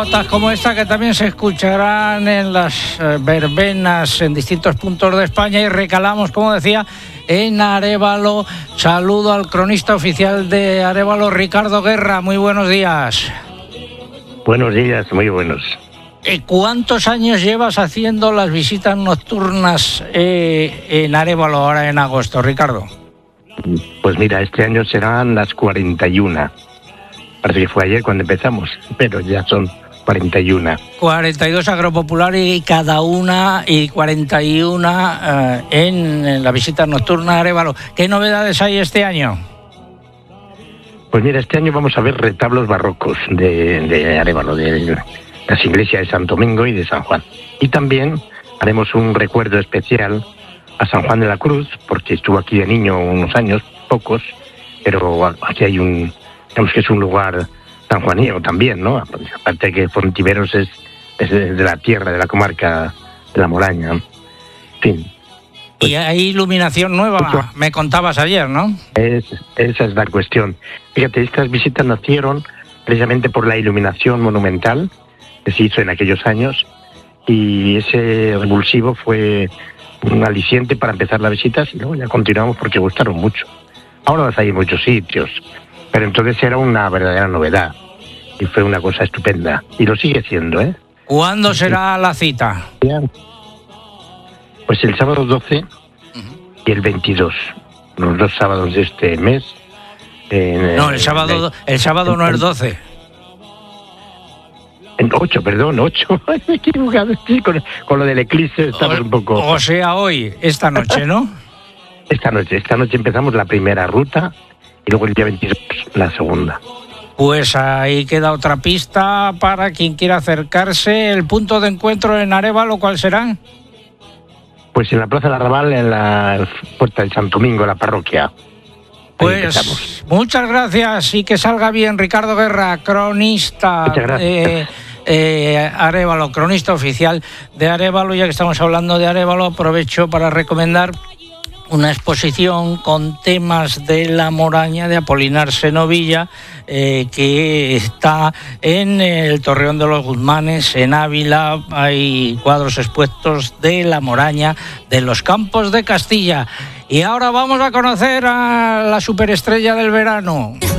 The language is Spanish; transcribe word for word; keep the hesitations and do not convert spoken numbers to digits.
Notas como esta que también se escucharán en las eh, verbenas en distintos puntos de España, y recalamos, como decía, en Arévalo. Saludo al cronista oficial de Arévalo, Ricardo Guerra. Muy buenos días. Buenos días, muy buenos. ¿Cuántos años llevas haciendo las visitas nocturnas eh, en Arévalo ahora en agosto, Ricardo? Pues mira, este año serán las cuarenta y una. Parece que fue ayer cuando empezamos, pero ya son cuarenta y una. cuarenta y dos agropopulares y cada una y cuarenta y una eh, en, en la visita nocturna a Arévalo. ¿Qué novedades hay este año? Pues mira, este año vamos a ver retablos barrocos de, de Arévalo, de las iglesias de Santo Domingo y de San Juan. Y también haremos un recuerdo especial a San Juan de la Cruz, porque estuvo aquí de niño unos años, pocos, pero aquí hay un... Digamos que es un lugar sanjuanino también, ¿no? Aparte de que Fontiveros es, es de la tierra, de la comarca de la Moraña. En fin. Pues, y hay iluminación nueva, pues, me contabas ayer, ¿no? Es, esa es la cuestión. Fíjate, estas visitas nacieron precisamente por la iluminación monumental que se hizo en aquellos años, y ese revulsivo fue un aliciente para empezar las visitas, y luego ya continuamos porque gustaron mucho. Ahora las hay en muchos sitios, pero entonces era una verdadera novedad y fue una cosa estupenda, y lo sigue siendo, ¿eh? ¿Cuándo será la cita? Pues el sábado doce y el veintidós, los dos sábados de este mes. En, no, el sábado en, el sábado no es doce. En ocho, perdón, ocho. Me he equivocado, sí, con, con lo del eclipse estamos o, un poco... O sea, hoy, esta noche, ¿no? Esta noche, esta noche empezamos la primera ruta, y luego el día veintidós la segunda. Pues ahí queda otra pista para quien quiera acercarse. ¿El punto de encuentro en Arévalo cuál será? Pues en la Plaza del Arrabal, en la Puerta del Santo Domingo, la parroquia. Pues muchas gracias y que salga bien. Ricardo Guerra, cronista de eh, Arévalo, cronista oficial de Arévalo. Ya que estamos hablando de Arévalo, aprovecho para recomendar una exposición con temas de la Moraña de Apolinar Senovilla, eh, que está en el Torreón de los Guzmanes, en Ávila. Hay cuadros expuestos de la Moraña de los Campos de Castilla. Y ahora vamos a conocer a la superestrella del verano.